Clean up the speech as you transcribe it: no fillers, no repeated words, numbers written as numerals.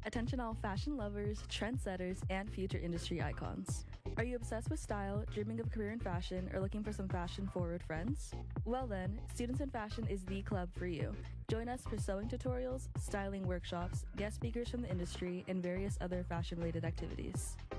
Attention all fashion lovers, trendsetters, and future industry icons. Are you obsessed with style, dreaming of a career in fashion, or looking for some fashion-forward friends? Well then, Students in Fashion is the club for you. Join us for sewing tutorials, styling workshops, guest speakers from the industry, and various other fashion-related activities.